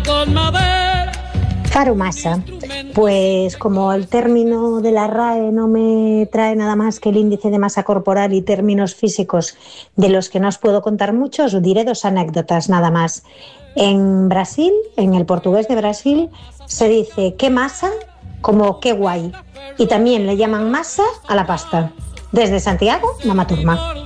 Faromasa, pues como el término de la RAE no me trae nada más que el índice de masa corporal y términos físicos de los que no os puedo contar mucho, os diré 2 anécdotas nada más. En Brasil, en el portugués de Brasil, se dice qué masa como qué guay, y también le llaman masa a la pasta. Desde Santiago, Mama Turma.